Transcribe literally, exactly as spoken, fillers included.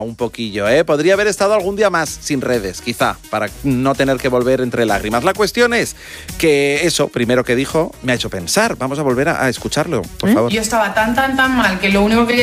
Un poquillo, ¿eh? Podría haber estado algún día más sin redes, quizá, para no tener que volver entre lágrimas. La cuestión es que eso, primero que dijo, me ha hecho pensar. Vamos a volver a, a escucharlo, por ¿Eh? favor. Yo estaba tan, tan, tan mal que lo único que